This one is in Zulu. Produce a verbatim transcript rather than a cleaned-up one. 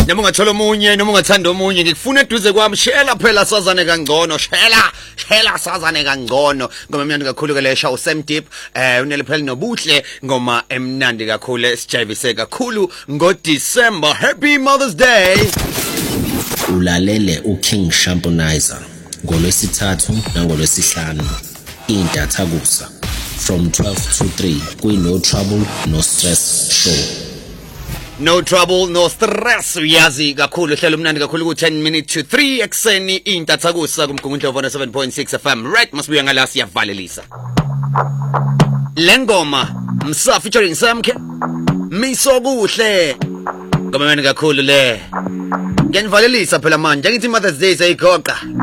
noma ungathola omunye noma ungathanda omunye ngikufuna eduze kwami shela phela sazane kangcono shela shela sazane kangcono ngoma emnandi kakhulu ke le show Sam Deep eh unele phela nobuhle ngoma emnandi kakhulu esijayivise kakhulu ngo December. Happy Mother's Day. Ulalele uKing Shamponizer ngolwesithathu nangolwesihlanu intathakusa from twelve to three kwi No Trouble No Stress show. No trouble, no stress. Uyazi kakhulu hlelo mnandi kakhulu ku ten minutes to three ekseni intathakusa kumgungundlovu seven point six F M. Right, must be ngala siyavalelisa. Lengoma Msa featuring Samke. Miso kuhle. Ngoma mnandi kakhulu le. Ngenivalelisa phela manje ngithi Mother's Day seyigoqa.